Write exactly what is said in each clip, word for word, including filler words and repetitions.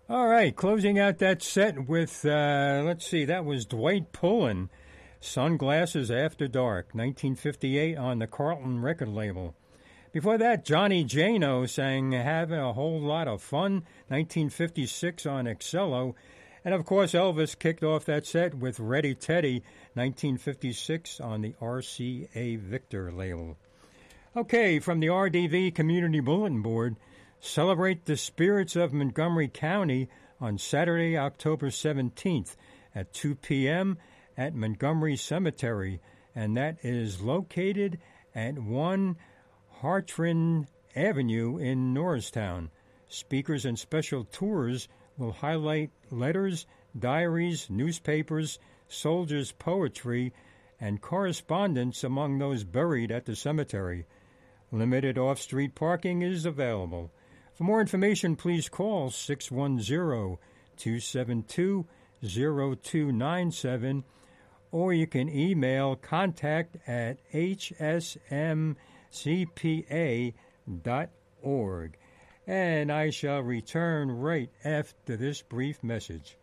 All right, closing out that set with, uh, let's see, that was Dwight Pullen, Sunglasses After Dark, nineteen fifty-eight on the Carlton record label. Before that, Johnny Jano sang Having a Whole Lot of Fun, nineteen fifty-six on Excello. And of course, Elvis kicked off that set with Ready Teddy, nineteen fifty-six on the R C A Victor label. Okay, from the R D V Community Bulletin Board, celebrate the spirits of Montgomery County on Saturday, October seventeenth at two p.m. at Montgomery Cemetery, and that is located at one Hartran Avenue in Norristown. Speakers and special tours will highlight letters, diaries, newspapers, soldiers' poetry, and correspondence among those buried at the cemetery. Limited off-street parking is available. For more information, please call six one zero, two seven two, zero two nine seven, or you can email contact at h s m c p a dot org. And I shall return right after this brief message.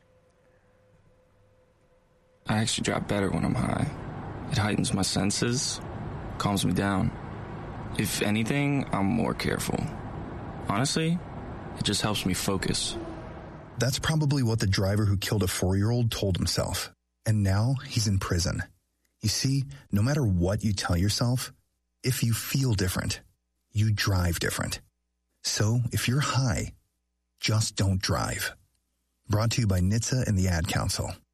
I actually drop better when I'm high. It heightens my senses, calms me down. If anything, I'm more careful. Honestly, it just helps me focus. That's probably what the driver who killed a four-year-old told himself. And now he's in prison. You see, no matter what you tell yourself, if you feel different, you drive different. So if you're high, just don't drive. Brought to you by N H T S A and the Ad Council.